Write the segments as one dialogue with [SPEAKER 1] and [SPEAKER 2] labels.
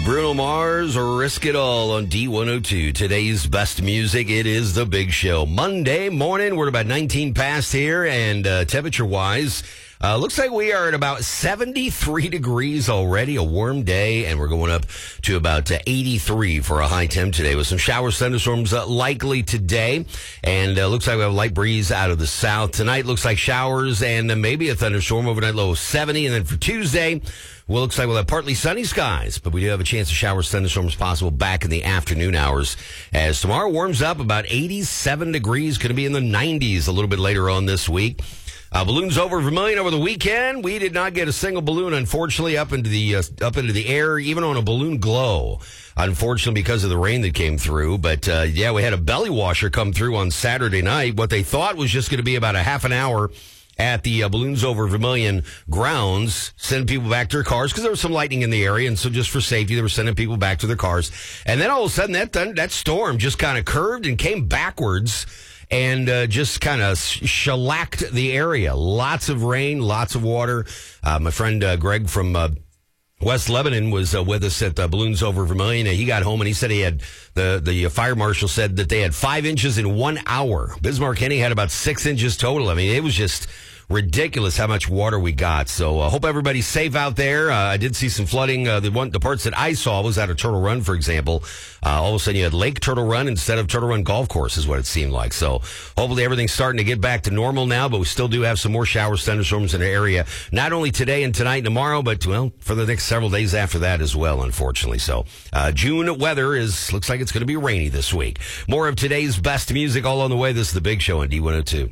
[SPEAKER 1] Bruno Mars, Risk It All on D102. Today's best music, it is The Big Show. Monday morning, we're about 19 past here, and temperature-wise, looks like we are at about 73 degrees already, a warm day, and we're going up to about 83 for a high temp today with some showers, thunderstorms likely today, and looks like we have a light breeze out of the south. Tonight looks like showers and maybe a thunderstorm, overnight low of 70, and then for Tuesday, well, looks like we'll have partly sunny skies, but we do have a chance of showers, thunderstorms possible back in the afternoon hours. As tomorrow warms up about 87 degrees, going to be in the 90s a little bit later on this week. Balloons over Vermilion over the weekend. We did not get a single balloon, unfortunately, up into the air, even on a balloon glow. Unfortunately, because of the rain that came through. But yeah, we had a belly washer come through on Saturday night. What they thought was just going to be about a half an hour at the Balloons over Vermilion grounds, sending people back to their cars because there was some lightning in the area, and so just for safety, they were sending people back to their cars. And then all of a sudden, that storm just kind of curved and came backwards and just kind of shellacked the area. Lots of rain, lots of water. My friend Greg from West Lebanon was with us at Balloons over Vermilion. He got home and he said he had the fire marshal said that they had 5 inches in 1 hour. Bismarck Henry had about 6 inches total. I mean, it was just ridiculous how much water we got. So I hope everybody's safe out there. I did see some flooding. The parts that I saw was out of Turtle Run, for example. All of a sudden you had Lake Turtle Run instead of Turtle Run Golf Course is what it seemed like. So hopefully everything's starting to get back to normal now, but we still do have some more showers, thunderstorms in the area. Not only today and tonight and tomorrow, but, well, for the next several days after that as well, unfortunately. So June weather looks like it's going to be rainy this week. More of today's best music all on the way. This is The Big Show on D102.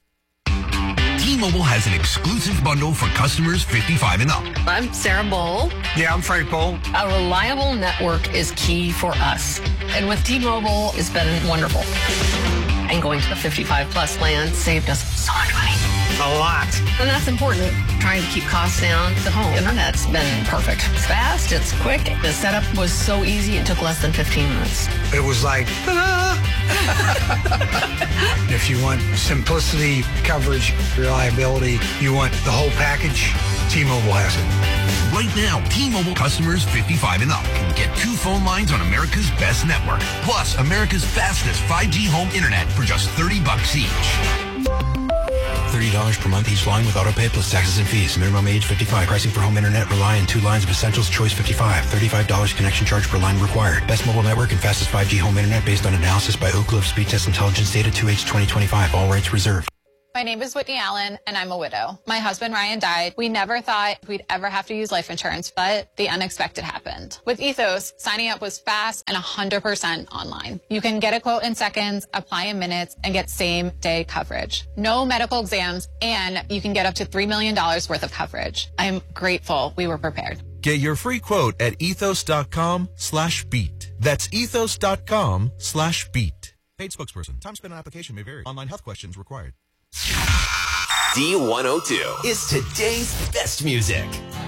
[SPEAKER 2] T-Mobile has an exclusive bundle for customers 55 and up.
[SPEAKER 3] I'm Sarah Bowl.
[SPEAKER 4] Yeah, I'm Frank Bowl.
[SPEAKER 3] A reliable network is key for us. And with T-Mobile, it's been wonderful. And going to the 55-plus plan saved us so much money.
[SPEAKER 4] A lot.
[SPEAKER 3] And that's important. Trying to keep costs down. The home internet's been perfect. It's fast. It's quick. The setup was so easy. It took less than 15 minutes.
[SPEAKER 4] It was like, ta-da! If you want simplicity, coverage, reliability, you want the whole package, T-Mobile has it.
[SPEAKER 2] Right now, T-Mobile customers 55 and up can get 2 phone lines on America's best network, plus America's fastest 5G home internet for just $30 each.
[SPEAKER 5] $30 per month each line with autopay plus taxes and fees. Minimum age 55. Pricing for home internet rely on 2 lines of Essentials Choice 55. $35 connection charge per line required. Best mobile network and fastest 5G home internet based on analysis by Oak Cliff Speed Test Intelligence data 2H 2025. All rights reserved.
[SPEAKER 6] My name is Whitney Allen, and I'm a widow. My husband, Ryan, died. We never thought we'd ever have to use life insurance, but the unexpected happened. With Ethos, signing up was fast and 100% online. You can get a quote in seconds, apply in minutes, and get same-day coverage. No medical exams, and you can get up to $3 million worth of coverage. I'm grateful we were prepared.
[SPEAKER 7] Get your free quote at ethos.com/beat. That's ethos.com/beat. Paid spokesperson. Time spent on application may vary. Online health questions required.
[SPEAKER 1] D102 is today's best music.